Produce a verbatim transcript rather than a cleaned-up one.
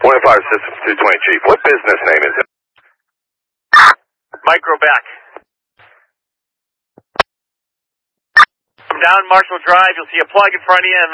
One Fire Systems two twenty, Chief. What business name is it? Microback. From down Marshall Drive, you'll see a plug in front of you, and